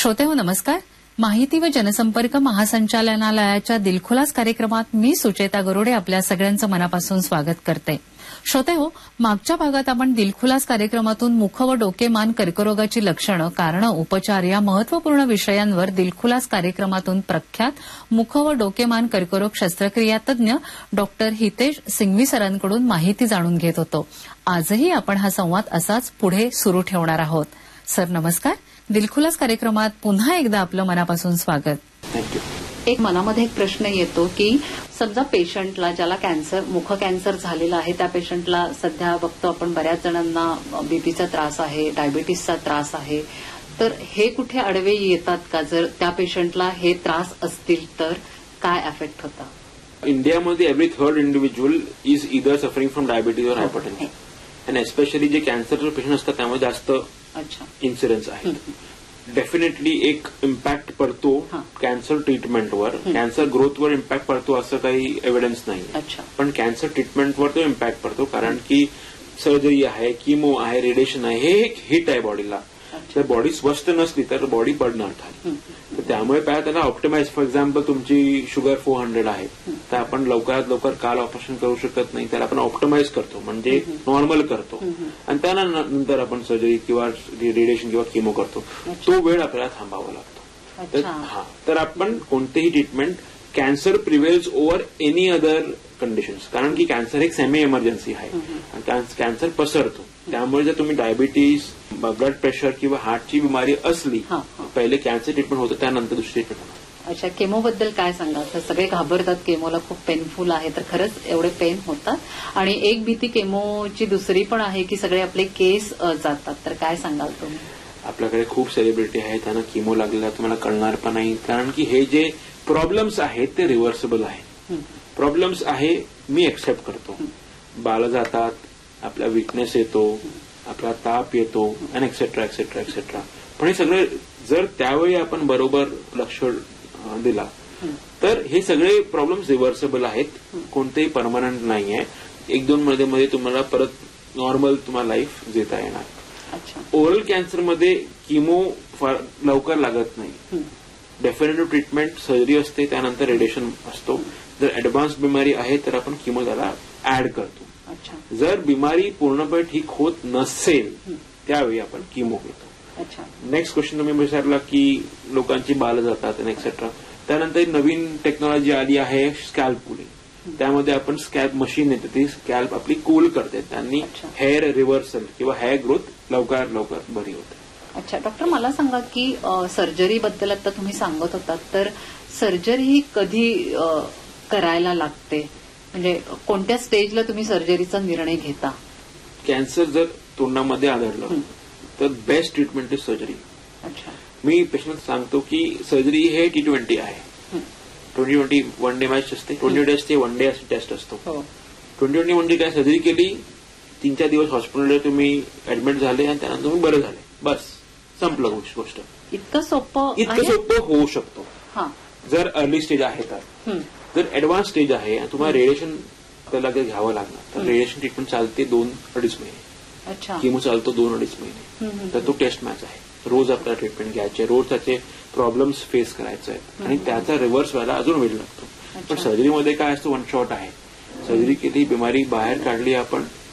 श्रोतेहो नमस्कार. माहिती व जनसंपर्क महासंचालनालयाच्या दिलखुलास कार्यक्रमात मी सुचेता गरुडे आपल्या सगळ्यांचं मनापासून स्वागत करते. श्रोतेहो, मागच्या भागात आपण दिलखुलास कार्यक्रमातून मुख व डोके मान कर्करोगाची लक्षणं, कारणं, उपचार या महत्वपूर्ण विषयांवर दिलखुलास कार्यक्रमातून प्रख्यात मुख व डोके मान कर्करोग शस्त्रक्रिया तज्ञ डॉक्टर हितेश सिंघवी सरांकडून माहिती जाणून घेत होतो. आजही आपण हा संवाद असाच पुढे सुरू ठेवणार आहोत. सर नमस्कार. दिलखुलास कार्यक्रमात पुन्हा एकदा आपलं मनापासून स्वागत. थँक्यू. एक मनामध्ये एक प्रश्न येतो की समजा पेशंटला ज्याला कॅन्सर मुख कॅन्सर झालेला आहे त्या पेशंटला सध्या बघतो आपण बऱ्याच जणांना बीपीचा त्रास आहे, डायबिटीसचा त्रास आहे, तर हे कुठे अडवे येतात का? जर त्या पेशंटला हे त्रास असतील तर काय अफेक्ट होता? इंडियामध्ये every third individual is either suffering from diabetes और हायपरटेन्शन, आणि एस्पेशली जे कॅन्सरचे पेशंट असतात त्यामुळे जास्त इन्सिडेन्स आहे. डेफिनेटली एक इम्पॅक्ट पडतो कॅन्सर ट्रीटमेंटवर, कॅन्सर ग्रोथवर इम्पॅक्ट पडतो असं काही एव्हिडन्स नाही, पण कॅन्सर ट्रीटमेंटवर तो इम्पॅक्ट पडतो. कारण की सर्जरी आहे, किमो आहे, रेडिएशन आहे, हे एक हिट आहे बॉडीला. जर बॉडी स्वस्थ नसली तर बॉडी पडणार खाली. तर त्यामुळे काय त्याला ऑप्टिमाइज, फॉर एक्झाम्पल तुमची शुगर 400 आहे तर आपण लवकरात लवकर काल ऑपरेशन करू शकत नाही, त्याला आपण ऑप्टिमाइज करतो म्हणजे नॉर्मल करतो आणि त्यानंतर आपण सर्जरी किंवा रेडिएशन किंवा किमो करतो. तो वेळ आपल्याला थांबावा लागतो. तर आपण कोणतेही treatment cancer प्रिव्हेल्स over any other conditions, कारण की कॅन्सर एक सेमी इमर्जन्सी आहे आणि कॅन्सर पसरतो. त्यामुळे जर तुम्ही डायबिटीज, ब्लड प्रेशर किंवा हार्टची बिमारी असली, पहिले कॅन्सर ट्रीटमेंट होतं, त्यानंतर दुसरी ट्रीटमेंट होतं. अच्छा, केमोबद्दल काय सांगाल? सगळे घाबरतात केमोला, खूप पेनफुल आहे, तर खरंच एवढे पेन होतात? आणि एक भीती केमोची दुसरी पण आहे की सगळे आपले केस जातात, तर काय सांगाल तुम्ही? आपल्याकडे खूप सेलिब्रिटी आहेत त्यांना किमो लागलेला तुम्हाला कळणार पण नाही, कारण की हे जे प्रॉब्लेम्स आहेत ते रिव्हर्सेबल आहेत. प्रॉब्लेम्स आहे मी एक्सेप्ट करतो, बाळ जातात, आपला वीकनेस येतो, आपला ताप येतो आणि एक्सेट्रा एक्सेट्रा एक्सेट्रा. पण हे सगळे जर त्यावेळी आपण बरोबर लक्ष दिला तर हे सगळे प्रॉब्लेम्स रिव्हर्सेबल आहेत, कोणतेही परमनंट नाही आहे. 1-2 मध्ये तुम्हाला परत नॉर्मल तुम्हाला लाईफ जगता येणार. ओरल कॅन्सरमध्ये किमो फार लवकर लागत नाही. डेफिनेटिव्ह ट्रीटमेंट सर्जरी असते, त्यानंतर रेडिएशन असतो. जर ऍडव्हान्स बिमारी आहे तर आपण किमो त्याला ऍड करतो. जर बिमारी पूर्णपणे ठीक होत नसेल त्यावेळी आपण किमो घेतो. नेक्स्ट क्वेश्चन तुम्ही विचारला की लोकांची बाल जातात आणि एक्सेट्रा. त्यानंतर नवीन टेक्नॉलॉजी आली आहे स्कॅल्प कूलिंग. त्यामध्ये आपण स्कॅल्प मशीन येते, ती स्कॅल्प आपली कूल करते, त्यांनी हेअर रिव्हर्सल किंवा हेअर ग्रोथ लवकरात लवकर बरी होते. अच्छा डॉक्टर, मला सांगा की सर्जरीबद्दल आता तुम्ही सांगत होतात, तर सर्जरी ही कधी करायला लागते? म्हणजे कोणत्या स्टेजला तुम्ही सर्जरीचा निर्णय घेता? कॅन्सर जर तोंडामध्ये आढळलं तर best treatment is surgery. Me patient सांगतो की सर्जरी हे T20 आहे. 20-20 वन डे मॅच असते, 20 डेज ते वन डे टेस्ट असतो. 20-20 म्हणजे काय, सर्जरी केली, 3-4 दिवस हॉस्पिटलमध्ये तुम्ही ऍडमिट झाले आणि त्यानंतर तुम्ही बरं झाले, बस संपलं गोष्ट. इतकं सोपं होऊ शकतो जर अर्ली स्टेज आहे तर. जर ऍडव्हान्स स्टेज आहे आणि तुम्हाला रेडिएशन आपल्याला घ्यावं लागणार तर रेडिएशन ट्रीटमेंट चालते 2-2.5 महिने, किमो चालतो 2-2.5 महिने. तर तो टेस्ट मॅच आहे. रोज आपल्याला ट्रीटमेंट घ्यायचे, रोज त्याचे प्रॉब्लेम्स फेस करायचे आहेत आणि त्याचा रिव्हर्स व्हायला अजून वेळ लागतो. पण सर्जरीमध्ये काय असतं, वन शॉट आहे. सर्जरी केली, बिमारी बाहेर काढली आपण